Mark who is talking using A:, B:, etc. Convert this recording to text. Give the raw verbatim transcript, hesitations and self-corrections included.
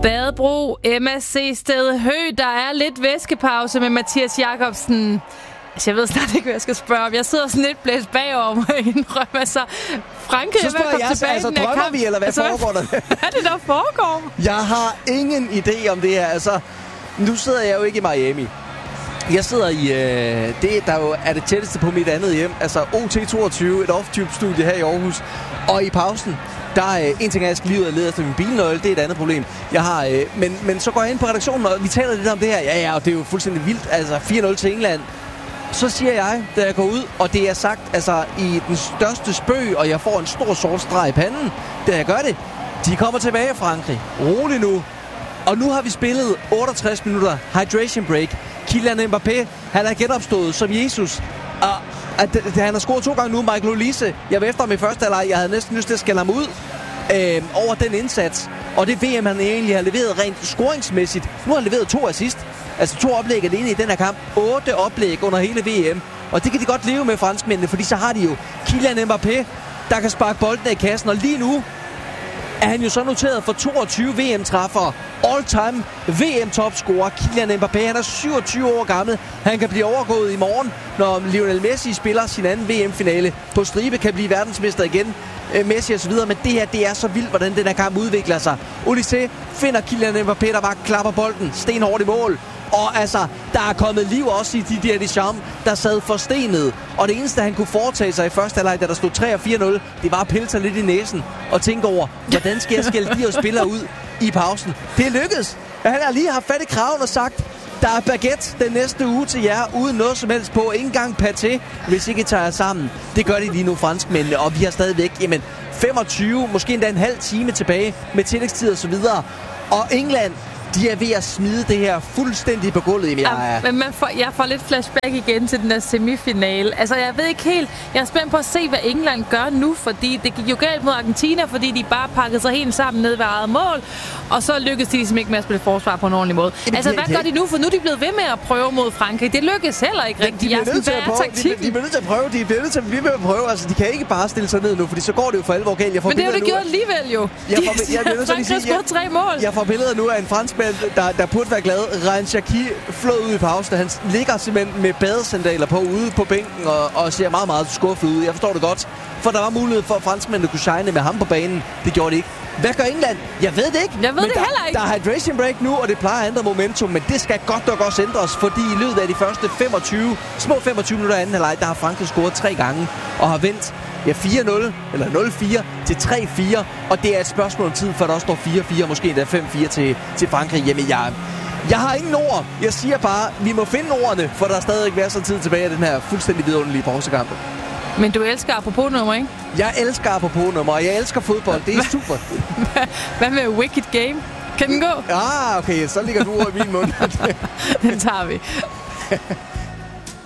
A: Badebro, M S C Sted Hø. Der er lidt væskepause med Mathias Jakobsen. Altså, jeg ved snart ikke, hvad jeg skal spørge om. Jeg sidder sådan lidt blæst bagover, må jeg indrømme. Altså, Frankrig er ved at komme tilbage
B: altså,
A: i den her
B: drømmer
A: kamp.
B: vi, eller hvad
A: altså,
B: foregår der?
A: Hvad er det, der foregår?
B: Jeg har ingen idé om det her. Altså, nu sidder jeg jo ikke i Miami. Jeg sidder i, øh, det der jo er det tætteste på mit andet hjem. Altså O T toogtyve, et off-tube-studie her i Aarhus. Og i pausen, der er en ting, jeg skal lige ud og lede efter min bilnøgle. Det er et andet problem, jeg har. Øh, men, men så går jeg ind på redaktionen, og vi taler lidt om det her. Ja, ja, og det er jo fuldstændig vildt. Altså fire nul til England. Så siger jeg, da jeg går ud, og det er sagt altså i den største spøg, og jeg får en stor sort streg i panden, da jeg gør det. De kommer tilbage, Frankrig. Rolig nu. Og nu har vi spillet otteogtres minutter hydration break. Kylian Mbappé, han er genopstået som Jesus. Og at, at, han har scoret to gange nu. Michael Olise, jeg var efter ham i første halvleg. Jeg havde næsten lyst til at skælde ham ud øh, over den indsats. Og det V M, han egentlig har leveret rent scoringsmæssigt. Nu har han leveret to assist. Altså to oplæg alene i den her kamp. Otte oplæg under hele V M. Og det kan de godt leve med, franskmændene, fordi så har de jo Kylian Mbappé, der kan sparke bolden i kassen. Og lige nu er han jo så noteret for toogtyve V M-træffere. All-time V M-topscorer Kylian Mbappé. Han er syvogtyve år gammel. Han kan blive overgået i morgen, når Lionel Messi spiller sin anden V M-finale på stribe, kan blive verdensmester igen. Messi og så videre, men det her, det er så vildt, hvordan den her kamp udvikler sig. Olise finder Kylian Mbappé, der bare klapper bolden stenhårdt i mål. Og altså, der er kommet liv også i Didier Deschamps, der sad forstenet. Og det eneste, han kunne foretage sig i første halvleg, da der stod tre og fire nul, det var at pille sig lidt i næsen og tænke over, hvordan skal jeg skælde de her spillere ud i pausen. Det er lykkedes. Han har lige haft fat i kraven og sagt, der er baguette den næste uge til jer, uden noget som helst på. Ikke engang paté, hvis ikke I tager jer sammen. Det gør de lige nu, franskmændene, og vi har stadigvæk, jamen, femogtyve, måske endda en halv time tilbage med tillægstid og så videre. Og England, de er ved at smide det her fuldstændig på gulvet. Jamen, jeg,
A: ja, men man får, jeg får lidt flashback igen til den der semifinale. Altså, jeg ved ikke helt. Jeg er spændt på at se, hvad England gør nu, fordi det gik jo galt mod Argentina, fordi de bare pakkede sig helt sammen ned ved eget mål, og så lykkedes de ligesom ikke med at spille forsvar på en ordentlig måde. Jamen, altså, hvad gør de nu? For nu er de blevet ved med at prøve mod Frankrig. Det lykkes heller ikke rigtigt.
B: De, de, de, de, de bliver nødt til at prøve. De bliver nødt til at blive med at prøve. Altså, de kan ikke bare stille sig ned nu, fordi så går det jo for alvor galt. Jeg får
A: men det er jo det gjort alligevel jo.
B: Jeg får, jeg, jeg, jeg,
A: Frankrig har scoret tre mål.
B: Jeg får billeder nu af en franskmand, der, der burde være glad. Ryan Shaqiri flød ud i pausen. Han ligger simpelthen med badesandaler på ude på bænken og, og ser meget, meget skuffet ud. Jeg forstår det godt, for der var mulighed for, at franskmændene kunne shine med ham på banen. Det gjorde de ikke. Hvad gør England? Jeg ved det ikke.
A: Jeg ved
B: men
A: det
B: der,
A: heller ikke.
B: Der er hydration break nu, og det plejer at ændre momentum, men det skal godt nok også ændres, fordi i løbet af de første femogtyve, små femogtyve minutter af anden halvleg, der har Frankrig scoret tre gange og har vendt ja, fire nul eller nul fire til tre fire, og det er et spørgsmål om tid, for der også står fire fire, måske endda fem fire til, til Frankrig. Jamen, jeg, jeg har ingen ord. Jeg siger bare, vi må finde ordene, for der er stadig ikke være så tid tilbage af den her fuldstændig vidunderlige pausekamp.
A: Men du elsker apropos-nummer, ikke?
B: Jeg elsker apropos-nummer, og jeg elsker fodbold. Det er super.
A: Hvad med Wicked Game? Kan den gå?
B: Ah, okay. Så ligger du over i min mund.
A: Den tager vi.